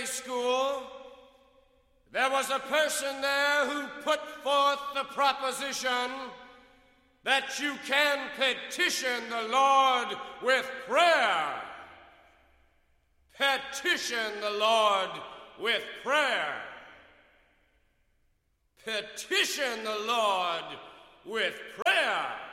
school, there was a person there who put forth the proposition that you can petition the Lord with prayer. Petition the Lord with prayer. Petition the Lord with prayer.